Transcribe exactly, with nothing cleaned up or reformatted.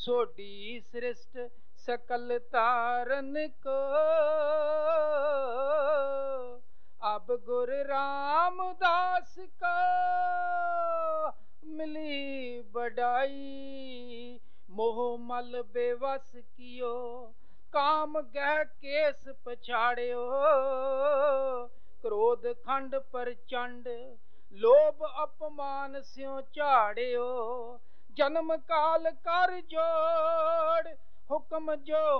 सोडी सृष्ट सकल तारन को, अब गुरु रामदास का मिली बढ़ाई। मोह मल बेवस कियो, काम गह केस पछाड़ियो, क्रोध खंड प्रचंड लोभ अपमान स्यों झाड़ियो। जन्म काल कर जोड़ हुक्म जो